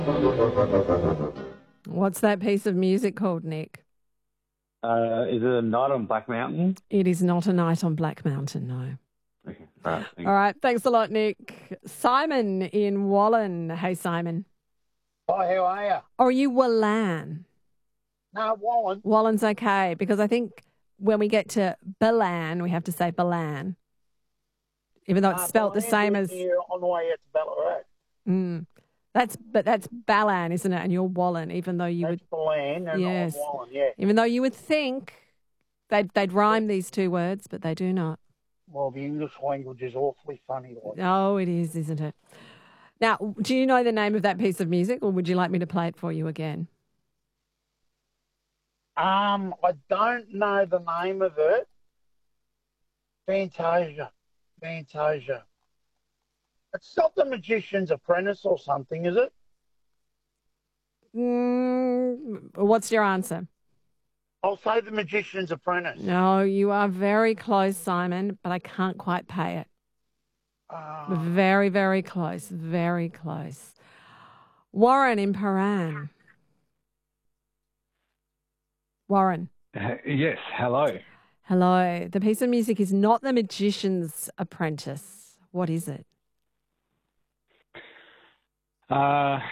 What's that piece of music called, Nick? Is it a Night on Black Mountain? It is not A Night on Black Mountain, no. Okay. All right. All right, thanks a lot, Nick. Simon in Wallen. Hey, Simon. Hi, how are you? Or are you Wallan? No, Wallen. Wallen's okay, because I think when we get to Balan, we have to say Balan, even though it's spelt the same as... On the way out to Ballarat. That's Balan, isn't it? And you're Wallen, even though you That's would... Balan and Yes. I'm Wallen, yeah. Even though you would think they'd rhyme these two words, but they do not. Well, the English language is awfully funny. Oh, it is, isn't it? Now, do you know the name of that piece of music, or would you like me to play it for you again? I don't know the name of it. Fantasia. It's not The Magician's Apprentice or something, is it? What's your answer? I'll say The Magician's Apprentice. No, you are very close, Simon, but I can't quite pay it. Very, very close. Very close. Warren in Paran. Warren. Yes, hello. Hello. The piece of music is not The Magician's Apprentice. What is it?